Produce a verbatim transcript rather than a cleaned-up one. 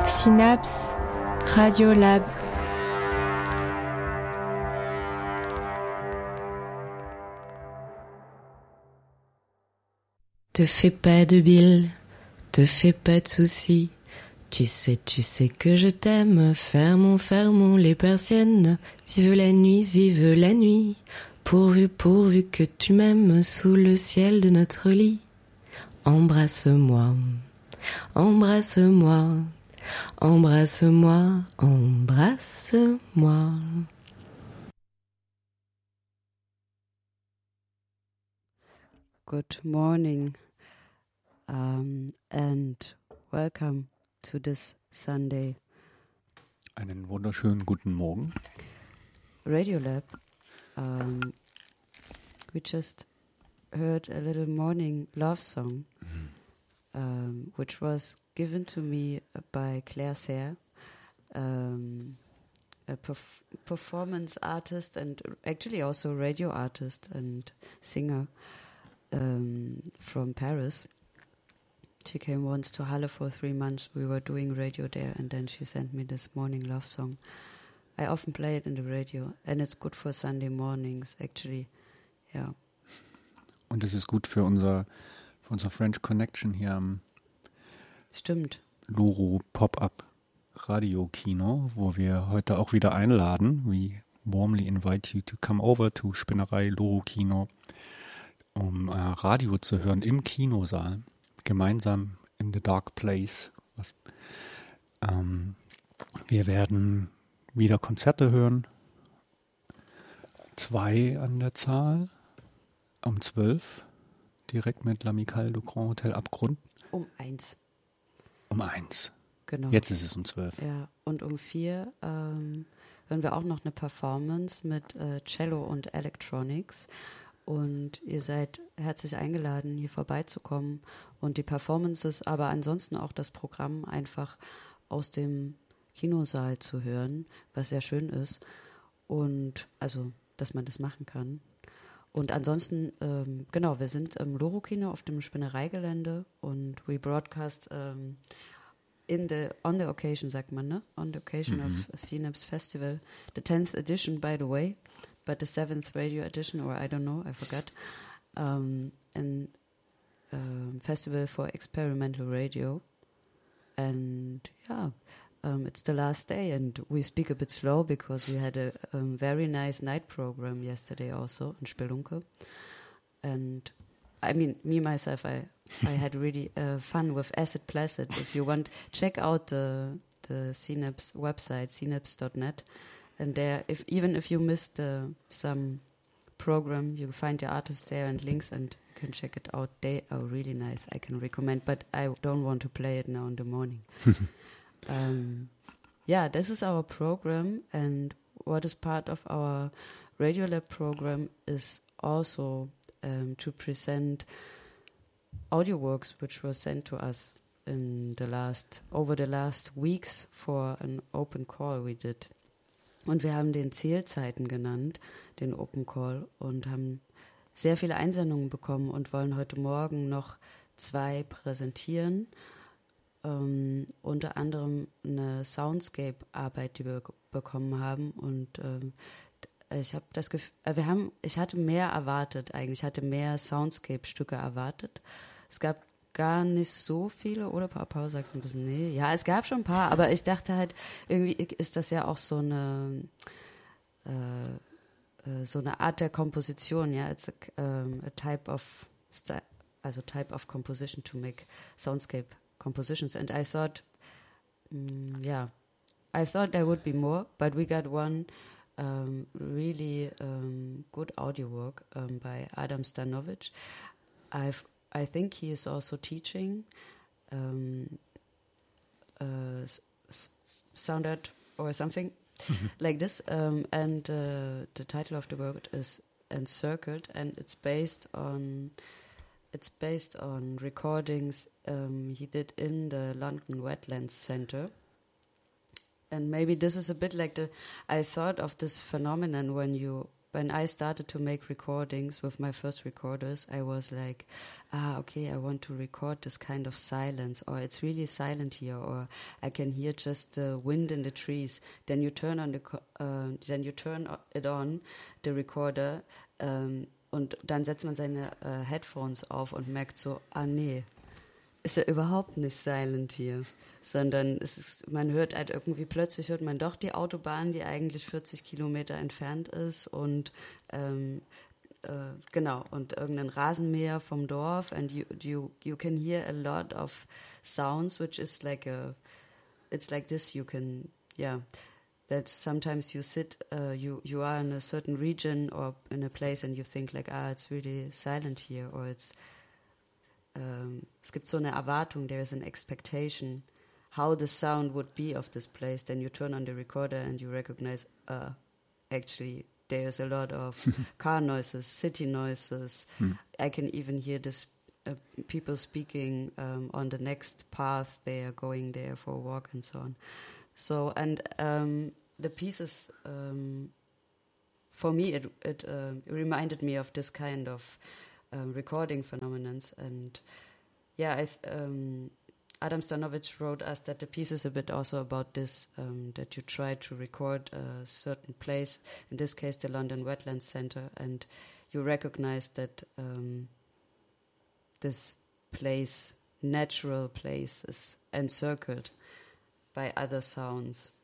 Synapse, Radiolab. Te fais pas de bile, te fais pas de soucis. Tu sais, tu sais que je t'aime. Fermons, fermons les persiennes. Vive la nuit, vive la nuit. Pourvu, pourvu que tu m'aimes sous le ciel de notre lit. Embrasse-moi, embrasse-moi, embrasse-moi, embrasse-moi. Good morning um, and welcome to this Sunday Einen wunderschönen guten Morgen. Radiolab. Um, we just heard a little morning love song, mm-hmm. um, which was given to me by Claire Serre, um, a perf- performance artist and actually also radio artist and singer um, from Paris. She came once to Halle for three months. We were doing radio there, and then she sent me this morning love song. I often play it in the radio, and it's good for Sunday mornings, actually. Yeah. Und es ist gut für unser, für unser French Connection hier am Stimmt. Loro Pop-Up Radio Kino, wo wir heute auch wieder einladen. We warmly invite you to come over to Spinnerei Loro Kino, um äh, Radio zu hören im Kinosaal, gemeinsam in the dark place. Was, ähm, wir werden wieder Konzerte hören, zwei an der Zahl, um zwölf, direkt mit L'Amicale du Grand Hotel Abgrund. Um eins. Um eins. Genau. Jetzt ist es um zwölf. Ja, und um vier ähm, hören wir auch noch eine Performance mit äh, Cello und Electronics. Und ihr seid herzlich eingeladen, hier vorbeizukommen und die Performances, aber ansonsten auch das Programm einfach aus dem Kinosaal zu hören, was sehr schön ist. Und also, dass man das machen kann. Und ansonsten, ähm, genau, wir sind im Loro-Kino auf dem Spinnereigelände und we broadcast ähm, in the, on the occasion, sagt man, ne? On the occasion mhm. of Synapse Festival, the tenth edition, by the way, but the seventh radio edition, or I don't know, I forgot, um, and um, Festival for Experimental Radio. And yeah, um, it's the last day, and we speak a bit slow because we had a um, very nice night program yesterday also in Spelunke. And I mean, me myself, I I had really uh, fun with Acid Placid. If you want, check out the the Synapse website, synapse dot net. And there, if even if you missed uh, some program, you find your artists there and links, and you can check it out. They are really nice. I can recommend, but I don't want to play it now in the morning. um, yeah, this is our program, and what is part of our Radiolab program is also um, to present audio works which were sent to us in the last over the last weeks for an open call we did. Und wir haben den Zählzeiten genannt, den Open Call, und haben sehr viele Einsendungen bekommen und wollen heute Morgen noch zwei präsentieren. Ähm, unter anderem eine Soundscape-Arbeit, die wir g- bekommen haben. Und ähm, ich habe das Gefühl, äh, wir haben, ich hatte mehr erwartet eigentlich, ich hatte mehr Soundscape-Stücke erwartet. Es gab gar nicht so viele, oder Paul sagt so ein bisschen, nee, ja, es gab schon ein paar, aber ich dachte halt, irgendwie ist das ja auch so eine äh, äh, so eine Art der Komposition, ja, it's a, um, a type of style, also type of composition to make soundscape compositions, and I thought, mm, yeah, I thought there would be more, but we got one um, really um, good audio work um, by Adam Stanovic. I've I think he is also teaching um, uh, s- s- sound art or something like this. Um, and uh, the title of the work is Encircled, and it's based on it's based on recordings um, he did in the London Wetlands Centre. And maybe this is a bit like the I thought of this phenomenon when you when I started to make recordings with my first recorders, I was like, ah, okay, I want to record this kind of silence, or it's really silent here, or I can hear just the wind in the trees. Then you turn on the, uh, then you turn it on, the recorder, um, und dann setzt man seine uh, Headphones auf und merkt so, ah nee, ist ja überhaupt nicht silent hier, sondern es ist, man hört halt irgendwie, plötzlich hört man doch die Autobahn, die eigentlich vierzig Kilometer entfernt ist und ähm, äh, genau, und irgendein Rasenmäher vom Dorf, and you, you, you can hear a lot of sounds, which is like a, it's like this, you can, yeah, that sometimes you sit, uh, you, you are in a certain region or in a place and you think like, ah, it's really silent here, or it's, um, es gibt so eine Erwartung, there is an expectation, how the sound would be of this place. Then you turn on the recorder and you recognize, uh, actually, there's a lot of car noises, city noises. Hmm. I can even hear this uh, people speaking um, on the next path. They are going there for a walk and so on. So, and um, the pieces, um, for me, it, it uh, reminded me of this kind of um, recording phenomenons. And yeah, I th- um, Adam Stanovich wrote us that the piece is a bit also about this, um, that you try to record a certain place, in this case the London Wetlands Centre, and you recognize that um, this place, natural place, is encircled by other sounds.